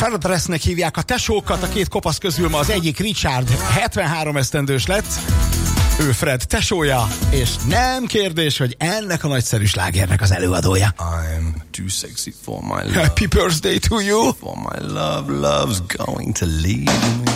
Murderessnek hívják a tesókat, a két kopasz közül ma az egyik Richard 73 esztendős lett, ő Fred tesója, és nem kérdés, hogy ennek a nagyszerű slágernek az előadója. I'm too sexy for my love. Happy birthday to you! For my love, love's going to leave me.